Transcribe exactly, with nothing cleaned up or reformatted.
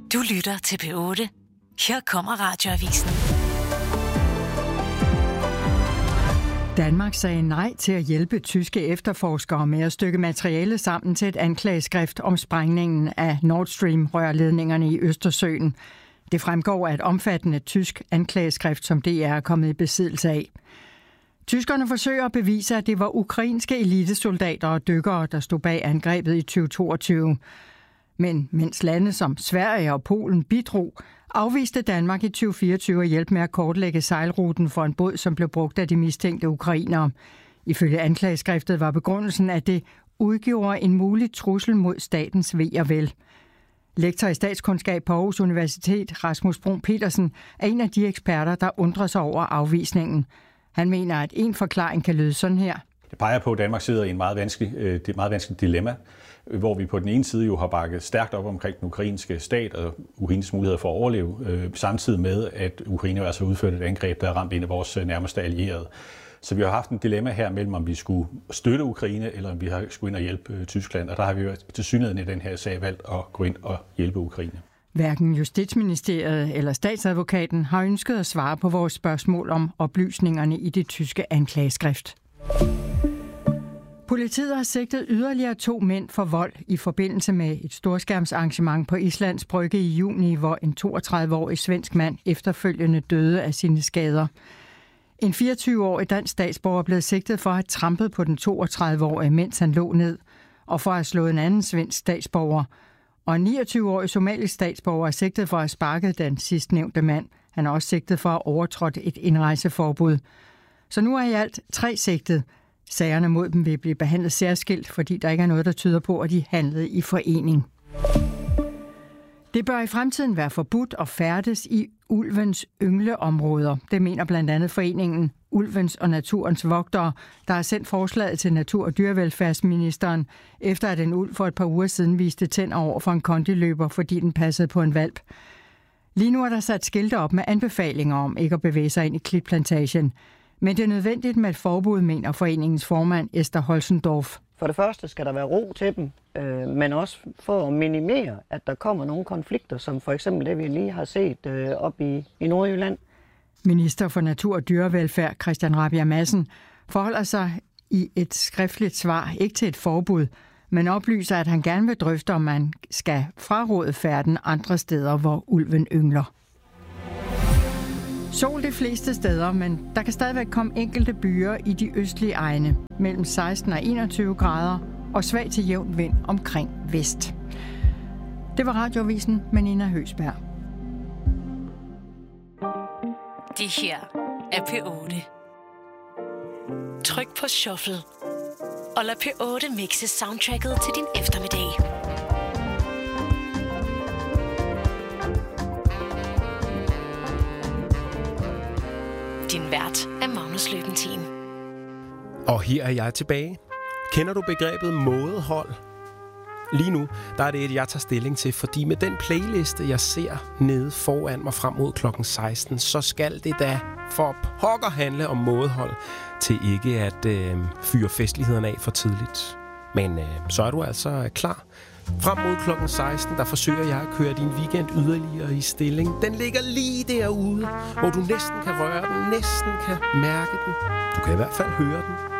Du lytter til P otte. Her kommer Radioavisen. Danmark sagde nej til at hjælpe tyske efterforskere med at stykke materiale sammen til et anklageskrift om sprængningen af Nord Stream-rørledningerne i Østersøen. Det fremgår af et omfattende tysk anklageskrift, som D R er kommet i besiddelse af. Tyskerne forsøger at bevise, at det var ukrainske elitesoldater og dykkere, der stod bag angrebet i tyve toogtyve. Men mens lande som Sverige og Polen bidrog, afviste Danmark i tyve fireogtyve at hjælpe med at kortlægge sejlruten for en båd, som blev brugt af de mistænkte ukrainere. Ifølge anklageskriftet var begrundelsen, at det udgjorde en mulig trussel mod statens ve og vel. Lektor i statskundskab på Aarhus Universitet, Rasmus Bruun Petersen, er en af de eksperter, der undrer sig over afvisningen. Han mener, at en forklaring kan lyde sådan her. Det peger på, at Danmark sidder i en meget vanskelig, et meget vanskeligt dilemma, hvor vi på den ene side jo har bakket stærkt op omkring den ukrainske stat og Ukraines muligheder for at overleve, øh, samtidig med, at Ukraine altså har udført et angreb, der har ramt en af vores nærmeste allierede. Så vi har haft en dilemma her mellem, om vi skulle støtte Ukraine, eller om vi skulle ind og hjælpe øh, Tyskland. Og der har vi jo tilsyneladende i den her sag valgt at gå ind og hjælpe Ukraine. Hverken Justitsministeriet eller statsadvokaten har ønsket at svare på vores spørgsmål om oplysningerne i det tyske anklageskrift. Politiet har sigtet yderligere to mænd for vold i forbindelse med et storskærmsarrangement på Islands Brygge i juni, hvor en toogtredive-årig svensk mand efterfølgende døde af sine skader. En fireogtyve-årig dansk statsborger blev sigtet for at have trampet på den toogtredive-årige, mens han lå ned, og for at have slået en anden svensk statsborger. Og en niogtyve-årig somalisk statsborger er sigtet for at have sparket den sidstnævnte mand. Han er også sigtet for at have overtrådt et indrejseforbud. Så nu er i alt tre sigtet. Sagerne mod dem vil blive behandlet særskilt, fordi der ikke er noget, der tyder på, at de handlede i forening. Det bør i fremtiden være forbudt at færdes i ulvens yngleområder. Det mener blandt andet foreningen Ulvens og Naturens Vogtere, der har sendt forslaget til Natur- og Dyrevelfærdsministeren, efter at en ulv for et par uger siden viste tænder over for en kondiløber, fordi den passede på en hvalp. Lige nu er der sat skilte op med anbefalinger om ikke at bevæge sig ind i klitplantagen. Men det er nødvendigt med et forbud, mener foreningens formand Esther Holzendorf. For det første skal der være ro til dem, øh, men også for at minimere, at der kommer nogle konflikter, som for eksempel det, vi lige har set øh, op i, i Nordjylland. Minister for Natur- og Dyrevelfærd Christian Rabjerg Madsen forholder sig i et skriftligt svar ikke til et forbud, men oplyser, at han gerne vil drøfte, om man skal fraråde færden andre steder, hvor ulven yngler. Sol de fleste steder, men der kan stadigvæk komme enkelte byer i de østlige egne, mellem seksten og enogtyve grader og svag til jævn vind omkring vest. Det var Radioavisen med Nina Høsberg. Det her er P otte. Tryk på shuffle og lad P otte mixe soundtracket til din eftermiddag. Din vært er Magnus Løbentin. Og her er jeg tilbage. Kender du begrebet mådehold? Lige nu, der er det et, jeg tager stilling til, fordi med den playliste, jeg ser nede foran mig frem mod klokken seksten, så skal det da for pokker handle om mådehold til ikke at øh, fyre festlighederne af for tidligt. Men øh, så er du altså klar. Frem mod klokken seksten, der forsøger jeg at køre din weekend yderligere i stilling. Den ligger lige derude, hvor du næsten kan røre den, næsten kan mærke den. Du kan i hvert fald høre den.